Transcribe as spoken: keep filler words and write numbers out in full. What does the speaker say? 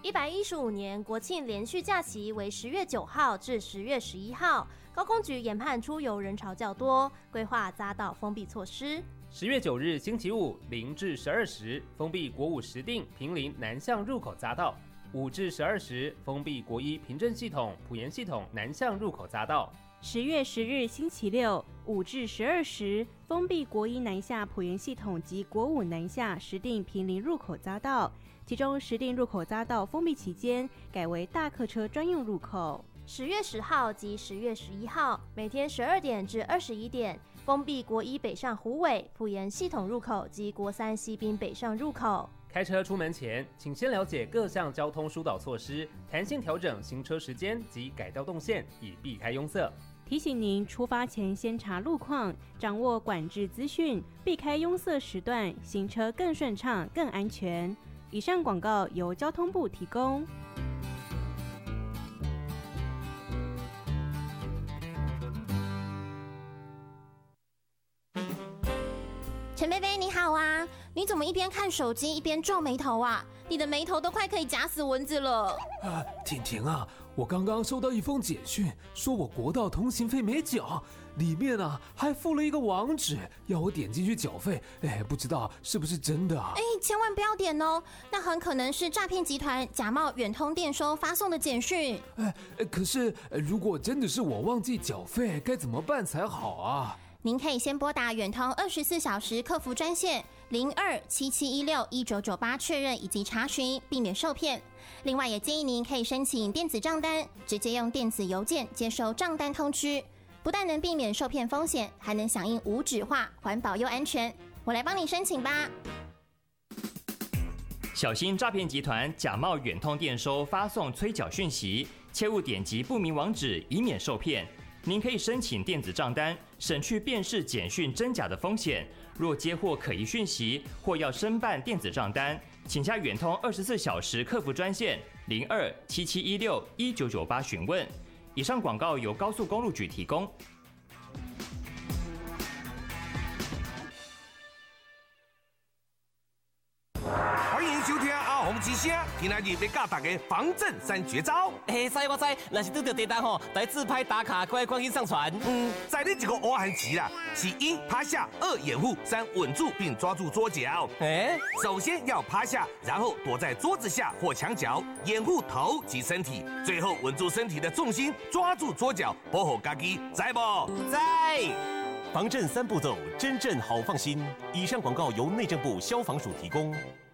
一百一十五年国庆连续假期为十月九号至十月十一号，高公局研判出游人潮较多，规划匝道封闭措施。 十月九日星期五零至十二时封闭国五石碇坪林南向入口匝道，五至十二时封闭国一平镇系统埔盐系统南向入口匝道。 十月十日星期六五至十二时封闭国一南下埔盐系统及国五南下石碇坪林入口匝道，其中石碇入口匝道封闭期间改为大客车专用入口。 十月十号及十月十一号每天十二点至二十一点封闭国一北上虎尾埔盐系统入口及国三西滨北上入口。 开车出门前，请先了解各项交通疏导措施，弹性调整行车时间及改道动线，以避开拥塞。 提醒您出发前先查路况，掌握管制资讯，避开拥塞时段，行车更顺畅、更安全。以上广告由交通部提供。 陈贝贝你好啊，你怎么一边看手机一边皱眉头啊？你的眉头都快可以夹死蚊子了。 啊，婷婷啊，我刚刚收到一封简讯，说我国道通行费没缴，里面啊还附了一个网址，要我点进去缴费。哎，不知道是不是真的啊？ 哎，千万不要点哦，那很可能是诈骗集团假冒远通电收发送的简讯。 哎，可是如果真的是我忘记缴费，该怎么办才好啊？ 您可以先拨打远通二十四小时客服专线零二七七一六一九九八确认以及查询，避免受骗。另外，也建议您可以申请电子账单，直接用电子邮件接收账单通知，不但能避免受骗风险，还能响应无纸化，环保又安全。我来帮你申请吧。 小心诈骗集团假冒远通电收发送催缴讯息，切勿点击不明网址，以免受骗。您可以申请电子账单，省去辨识简讯真假的风险。若接获可疑讯息或要申办电子账单，请加远通二十四小时客服专线零二七七一六一九九八询问。以上广告由高速公路局提供。 欢迎收听阿红之声，今仔日要教大家防震三绝招。 哎，知我知，若是拄到地震吼，来自拍打卡，快赶紧上传。 嗯，在你这个挖痕期啦，是一趴下，二掩护，三稳住并抓住桌角。 哎， 首先要趴下，然后躲在桌子下或墙角，掩护头及身体，最后稳住身体的重心，抓住桌角，保护家己，知不？ 在。 防震三步骤，真正好放心。以上广告由内政部消防署提供。